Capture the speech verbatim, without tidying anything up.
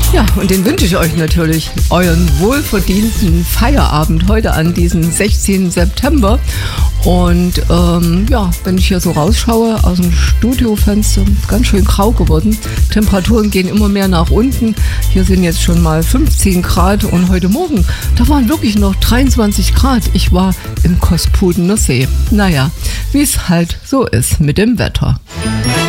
Ja, und den wünsche ich euch natürlich, euren wohlverdienten Feierabend heute an diesem sechzehnten September. Und ähm, ja, wenn ich hier so rausschaue aus dem Studiofenster, ist ganz schön grau geworden. Temperaturen gehen immer mehr nach unten. Hier sind jetzt schon mal fünfzehn Grad und heute Morgen, da waren wirklich noch dreiundzwanzig Grad. Ich war im Kospudener See. Naja, wie es halt so ist mit dem Wetter.